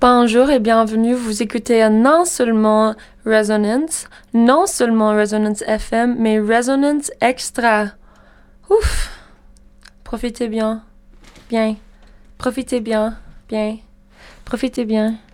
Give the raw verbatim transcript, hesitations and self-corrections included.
Bonjour et bienvenue. Vous écoutez non seulement Resonance, non seulement Resonance F M, mais Resonance Extra. Ouf! Profitez bien. Bien. Profitez bien. Bien. Profitez bien.